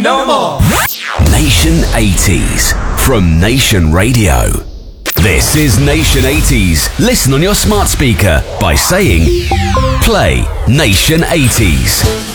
no more. Nation 80s from Nation Radio. This is Nation 80s. Listen on your smart speaker by saying, play Nation 80s.